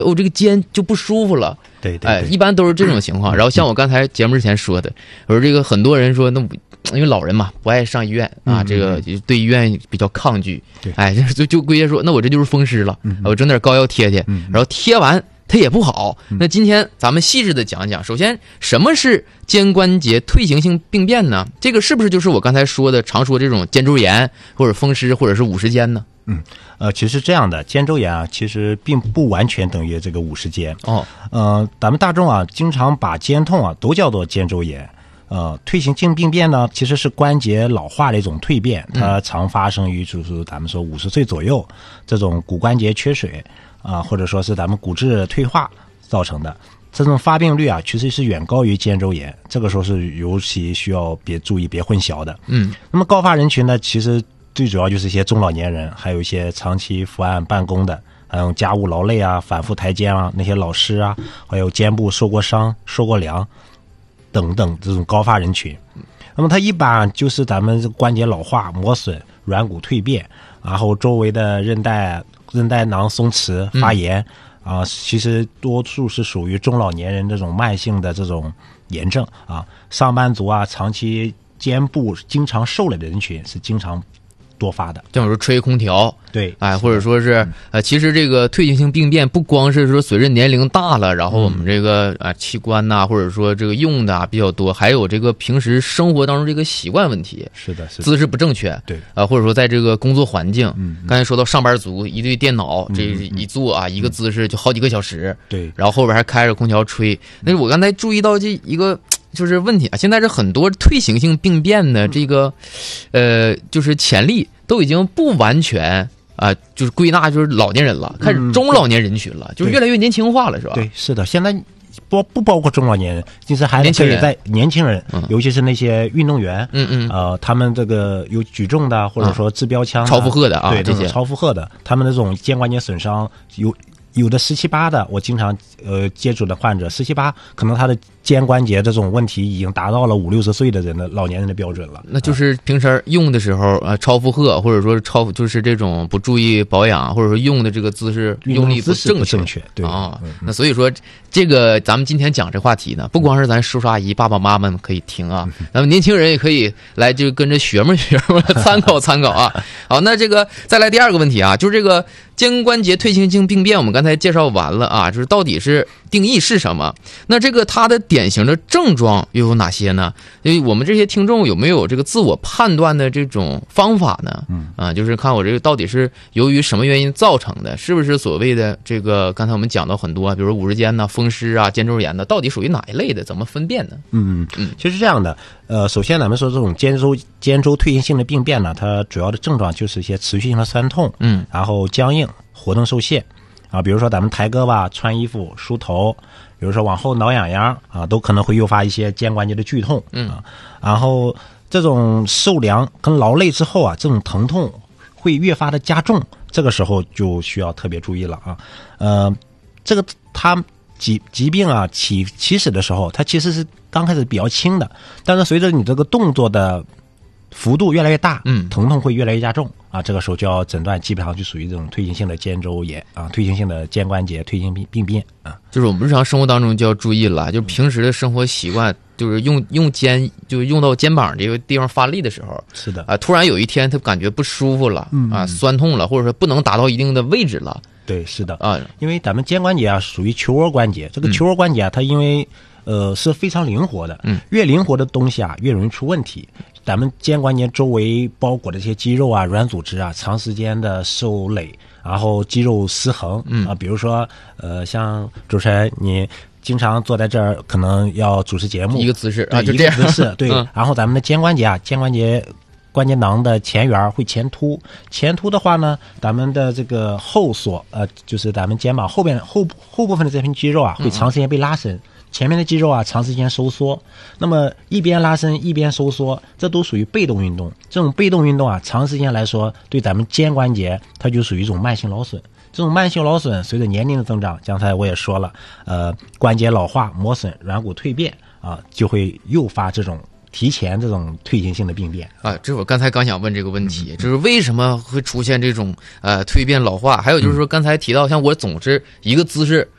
我这个肩就不舒服了。 对对， 一般都是这种情况。然后像我刚才节目之前说的，我说这个很多人说，那因为老人嘛不爱上医院啊，这个对医院比较抗拒。就归结说，那我这就是风湿了，我整点膏药贴贴，然后贴完它也不好。那今天咱们细致的讲讲，首先什么是肩关节退行性病变呢？这个是不是就是我刚才说的常说这种肩周炎或者风湿或者是五十肩呢？ 其实这样的肩周炎啊，其实并不完全等于这个五十肩。咱们大众啊，经常把肩痛啊都叫做肩周炎。退行性病变呢，其实是关节老化的一种蜕变，它常发生于就是咱们说50岁左右这种骨关节缺水啊，或者说是咱们骨质退化造成的。这种发病率啊，其实是远高于肩周炎，这个时候是尤其需要注意别混淆的。那么高发人群呢，其实最主要就是一些中老年人，还有一些长期伏案办公的，还有家务劳累啊、反复抬肩啊，那些老师啊，还有肩部受过伤、受过凉等等这种高发人群。那么它一般就是咱们关节老化、磨损、软骨蜕变，然后周围的韧带囊松弛、发炎其实多数是属于中老年人这种慢性的这种炎症啊。上班族啊，长期肩部经常受累的人群是经常多发的， 像我说吹空调， 对， 或者说是其实这个退行性病变不光是说随着年龄大了，然后我们这个器官呐，或者说这个用的比较多，还有这个平时生活当中这个习惯问题， 是的， 姿势不正确， 对， 或者说在这个工作环境，刚才说到上班族一对电脑，这一坐一个姿势就好几个小时， 对， 然后后边还开着空调吹。那我刚才注意到这一个就是问题啊，现在是很多退行性病变的这个就是潜力都已经不完全就是归纳就是老年人了，开始中老年人群了，就是越来越年轻化了，是吧？ 对，是的，现在不包括中老年人，其实还可以在年轻人，尤其是那些运动员，他们这个有举重的，或者说掷标枪、 超负荷的对， 这些超负荷的，他们的这种肩关节损伤有的17、8的，我经常接触的患者17、8，可能他的肩关节这种问题已经达到了50、60岁的人的老年人的标准了。 那就是平时用的时候超负荷，或者说就是这种不注意保养，或者说用的这个姿势用力不正确， 对那所以说这个咱们今天讲这话题呢，不光是咱叔叔阿姨、爸爸妈妈们可以听啊，咱们年轻人也可以来就跟着学们参考参考啊。好，那这个再来第二个问题啊，就是这个肩关节退行性病变，我们刚才介绍完了啊，就是到底是定义是什么？那这个它的典型的症状又有哪些呢？因为我们这些听众有没有这个自我判断的这种方法呢？就是看我这个到底是由于什么原因造成的，是不是所谓的这个刚才我们讲到很多，比如五十肩呐、风湿啊、肩周炎的，到底属于哪一类的？怎么分辨呢？ 其实这样的，首先咱们说这种肩周退行性的病变呢，它主要的症状就是一些持续性的酸痛，然后僵硬、活动受限啊，比如说咱们抬胳膊、穿衣服、梳头，比如说往后挠痒痒啊，都可能会诱发一些肩关节的剧痛然后这种受凉跟劳累之后啊，这种疼痛会越发的加重，这个时候就需要特别注意了这个它疾病啊起始的时候，它其实是刚开始比较轻的，但是随着你这个动作的幅度越来越大，疼痛会越来越加重这个时候就要诊断，基本上就属于这种退行性的肩周炎退行性的肩关节退行病变就是我们日常生活当中就要注意了，就平时的生活习惯，就是用肩，就用到肩膀这个地方发力的时候， 是的突然有一天他感觉不舒服了酸痛了，或者说不能达到一定的位置了。 对，是的因为咱们肩关节属于球窝关节，这个球窝关节它因为是非常灵活的，越灵活的东西越容易出问题。咱们肩关节周围包裹的这些肌肉软组织长时间的受累，然后肌肉失衡比如说像主持人你经常坐在这儿，可能要主持节目， 一个姿势就这样姿势对然后咱们的肩关节关节囊的前缘会前凸的话呢，咱们的这个后锁就是咱们肩膀后部分的这片肌肉会长时间被拉伸，前面的肌肉长时间收缩，那么一边拉伸一边收缩，这都属于被动运动。这种被动运动长时间来说，对咱们肩关节它就属于一种慢性劳损。这种慢性劳损随着年龄的增长，刚才我也说了，关节老化、磨损、软骨蜕变就会诱发这种提前这种退行性的病变这我刚才刚想问这个问题，就是为什么会出现这种蜕变老化？还有就是说刚才提到，像我总是一个姿势